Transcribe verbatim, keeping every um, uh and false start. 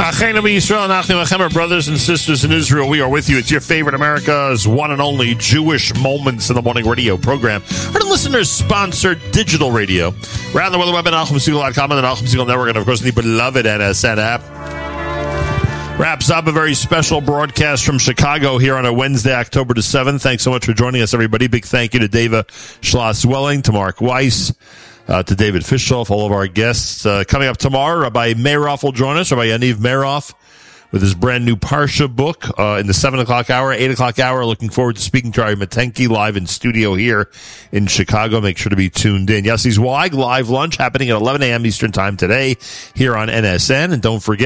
Achenu Yisrael, Nachnu Achem, our brothers and sisters in Israel, we are with you. It's your favorite America's one and only Jewish Moments in the Morning radio program. Our listeners-sponsored digital radio. Around the world, the web at Nachum Segal dot com and the Nachum Segal Network, and of course the beloved N S N app. Wraps up a very special broadcast from Chicago here on a Wednesday, October the seventh. Thanks so much for joining us, everybody. Big thank you to Dava Schloss-Welling, to Mark Weiss, Uh, to David Fishoff, all of our guests. Uh, coming up tomorrow, Rabbi Meroff will join us, Rabbi Yaniv Meroff, with his brand new Parsha book uh, in the seven o'clock hour, eight o'clock hour. Looking forward to speaking to Ari Matenki live in studio here in Chicago. Make sure to be tuned in. Yossi's Wag live lunch happening at eleven a.m. Eastern Time today here on N S N. And don't forget,